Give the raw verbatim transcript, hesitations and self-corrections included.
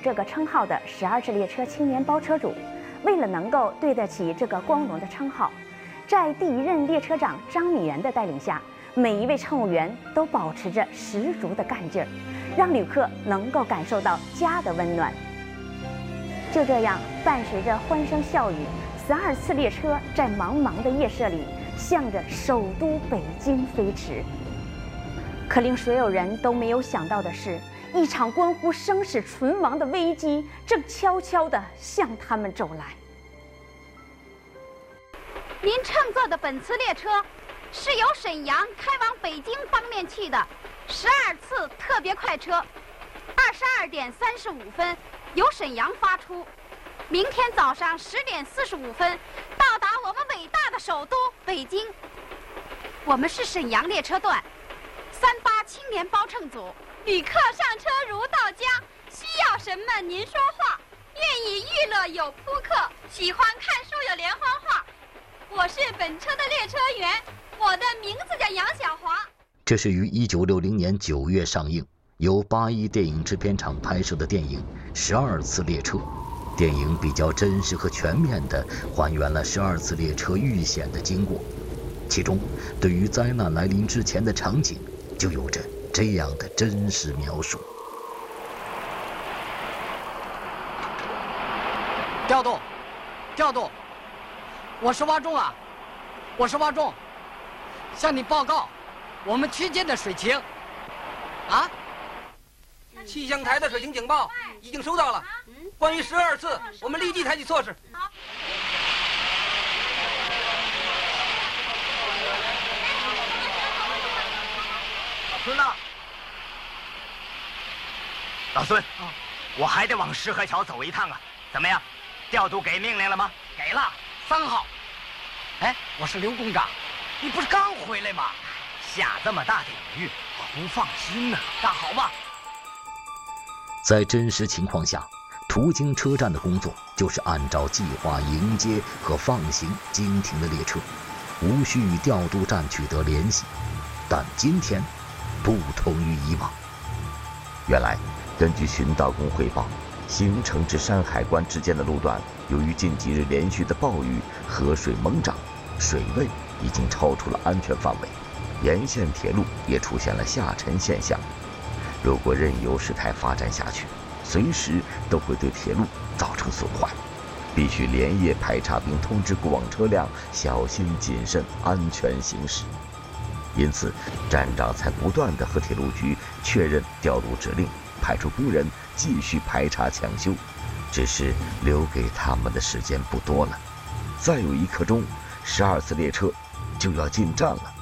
这个称号的十二次列车青年包车主，为了能够对得起这个光荣的称号，在第一任列车长张敏元的带领下，每一位乘务员都保持着十足的干劲儿，让旅客能够感受到家的温暖。就这样，伴随着欢声笑语，十二次列车在茫茫的夜色里，向着首都北京飞驰。可令所有人都没有想到的是，一场关乎生死存亡的危机正悄悄地向他们走来。 您乘坐的本次列车是由沈阳开往北京方面去的十二次特别快车，二十二点三十五分由沈阳发出，明天早上十点四十五分到达我们伟大的首都北京。我们是沈阳列车段三八青年包乘组，旅客上车如到家，需要什么您说话，愿意娱乐有扑克，喜欢看书有连环画。我是本车的列车员，我的名字叫杨小华。 这是于一九六零年九月上映，由八一电影制片厂拍摄的电影《十二次列车》。电影比较真实和全面地还原了十二次列车遇险的经过，其中对于灾难来临之前的场景就有着这样的真实描述。 调度，调度，我是蛙中啊，我是蛙中，向你报告我们区间的水情。啊？ 气象台的水情警报已经收到了，关于十二次，我们立即采取措施。 好。 老孙呢？老孙， 啊， 我还得往石河桥走一趟啊，怎么样？调度给命令了吗？ 给了，三号。哎，我是刘工长，你不是刚回来吗？ 下这么大的雨，我不放心呢。 那好嘛。 在真实情况下，途经车站的工作就是按照计划迎接和放行经停的列车，无需与调度站取得联系。但今天不同于以往。 原来，根据巡道工汇报，行程至山海关之间的路段，由于近几日连续的暴雨，河水猛涨，水位已经超出了安全范围，沿线铁路也出现了下沉现象。如果任由事态发展下去，随时都会对铁路造成损坏，必须连夜排查并通知过往车辆小心谨慎，安全行驶。因此，站长才不断地和铁路局确认调度指令，派出工人继续排查抢修。只是留给他们的时间不多了，再有一刻钟，十二次列车就要进站了。